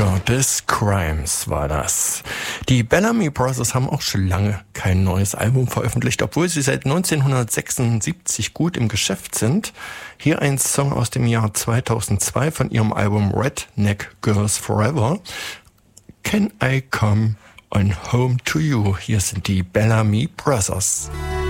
Maker des Crimes war das. Die Bellamy Brothers haben auch schon lange kein neues Album veröffentlicht, obwohl sie seit 1976 gut im Geschäft sind. Hier ein Song aus dem Jahr 2002 von ihrem Album Redneck Girls Forever. Can I Come on Home to You? Hier sind die Bellamy Brothers.